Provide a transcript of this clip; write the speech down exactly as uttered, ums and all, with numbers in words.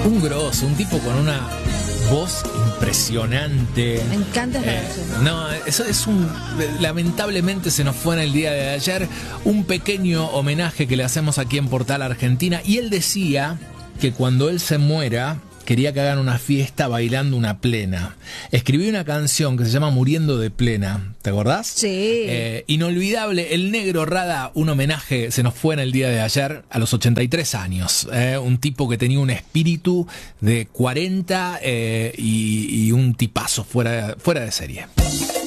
Un grosso, un tipo con una voz impresionante. Me encanta esta Eh, canción. no, eso es un... Lamentablemente se nos fue en el día de ayer un pequeño homenaje que le hacemos aquí en Portal Argentina. Y él decía que cuando él se muera, quería que hagan una fiesta bailando una plena. Escribió una canción que se llama Muriendo de Plena. ¿Te acordás? Sí. Eh, inolvidable, el Negro Rada, un homenaje, se nos fue en el día de ayer a los ochenta y tres años. Eh, un tipo que tenía un espíritu de cuarenta eh, y, y un tipazo fuera, fuera de serie.